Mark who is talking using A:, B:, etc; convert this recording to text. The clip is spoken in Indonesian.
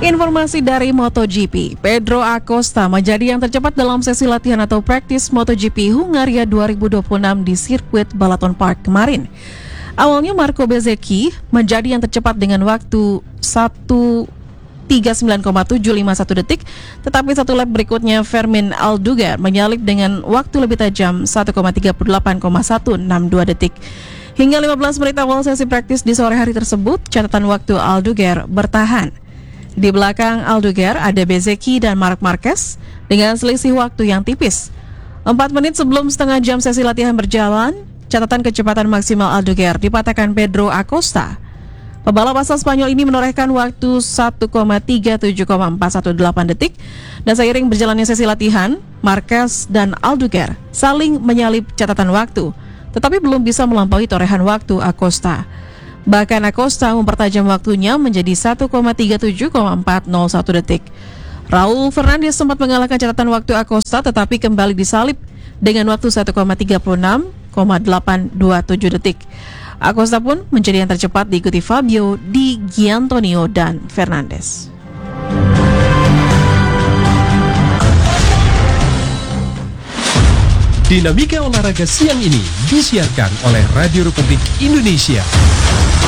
A: Informasi dari MotoGP, Pedro Acosta menjadi yang tercepat dalam sesi latihan atau practice MotoGP Hungaria 2026 di sirkuit Balaton Park kemarin. Awalnya Marco Bezzecchi menjadi yang tercepat dengan waktu 1:39,751 detik, tetapi satu lap berikutnya Fermin Aldugar menyalip dengan waktu lebih tajam 1:38,162 detik. Hingga 15 menit awal sesi praktis di sore hari tersebut, catatan waktu Aldugar bertahan. Di belakang Aldugar ada Bezzecchi dan Marc Marquez dengan selisih waktu yang tipis. 4 menit sebelum setengah jam sesi latihan berjalan, catatan kecepatan maksimal Aldugar dipatahkan Pedro Acosta. Pebalap asal Spanyol ini menorehkan waktu 1:37,418 detik, dan seiring berjalannya sesi latihan, Marquez dan Aldugar saling menyalip catatan waktu, tetapi belum bisa melampaui torehan waktu Acosta. Bahkan Acosta mempertajam waktunya menjadi 1:37,401 detik. Raul Fernandez sempat mengalahkan catatan waktu Acosta, tetapi kembali disalip dengan waktu 1:36,827 detik. Acosta pun menjadi yang tercepat diikuti Fabio Di Giannantonio dan Fernandez.
B: Dinamika olahraga siang ini disiarkan oleh Radio Republik Indonesia.